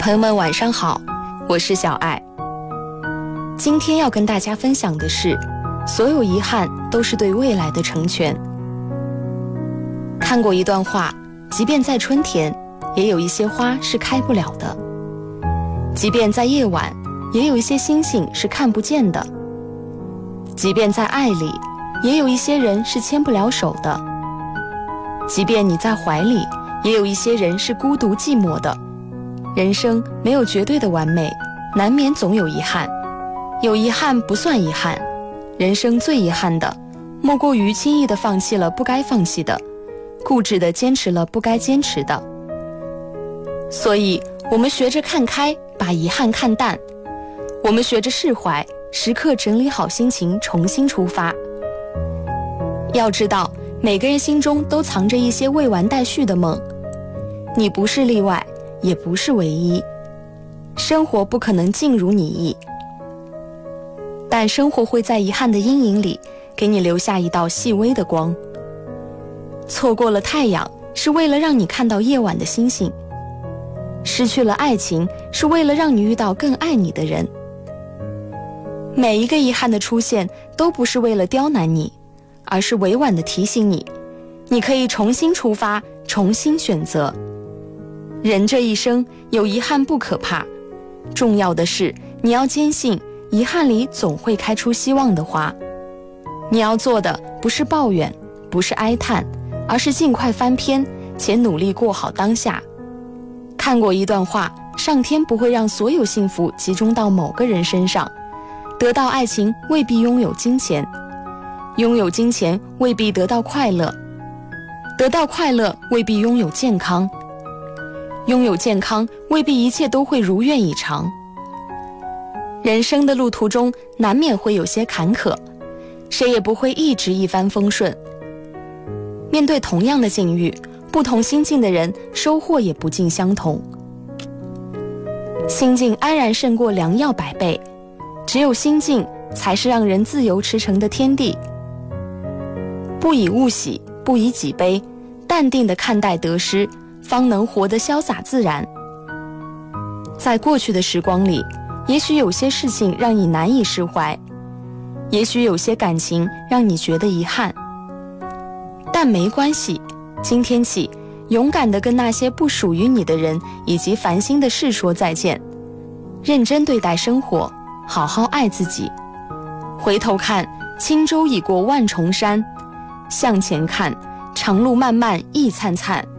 朋友们晚上好，我是小爱。今天要跟大家分享的是，所有遗憾都是对未来的成全。看过一段话，即便在春天，也有一些花是开不了的；即便在夜晚，也有一些星星是看不见的；即便在爱里，也有一些人是牵不了手的；即便你在怀里，也有一些人是孤独寂寞的。人生没有绝对的完美，难免总有遗憾。有遗憾不算遗憾，人生最遗憾的，莫过于轻易地放弃了不该放弃的，固执地坚持了不该坚持的。所以我们学着看开，把遗憾看淡；我们学着释怀，时刻整理好心情，重新出发。要知道，每个人心中都藏着一些未完待续的梦，你不是例外，也不是唯一。生活不可能尽如你意，但生活会在遗憾的阴影里给你留下一道细微的光。错过了太阳，是为了让你看到夜晚的星星；失去了爱情，是为了让你遇到更爱你的人。每一个遗憾的出现，都不是为了刁难你，而是委婉地提醒你，你可以重新出发，重新选择。人这一生，有遗憾不可怕，重要的是你要坚信，遗憾里总会开出希望的花。你要做的不是抱怨，不是哀叹，而是尽快翻篇，且努力过好当下。看过一段话，上天不会让所有幸福集中到某个人身上。得到爱情未必拥有金钱，拥有金钱未必得到快乐，得到快乐未必拥有健康，拥有健康未必一切都会如愿以偿。人生的路途中难免会有些坎坷，谁也不会一直一帆风顺。面对同样的境遇，不同心境的人收获也不尽相同。心境安然胜过良药百倍，只有心境才是让人自由驰骋的天地。不以物喜，不以己悲，淡定地看待得失，方能活得潇洒自然。在过去的时光里，也许有些事情让你难以释怀，也许有些感情让你觉得遗憾，但没关系，今天起，勇敢地跟那些不属于你的人以及烦心的事说再见，认真对待生活，好好爱自己。回头看，轻舟已过万重山；向前看，长路漫漫亦灿灿。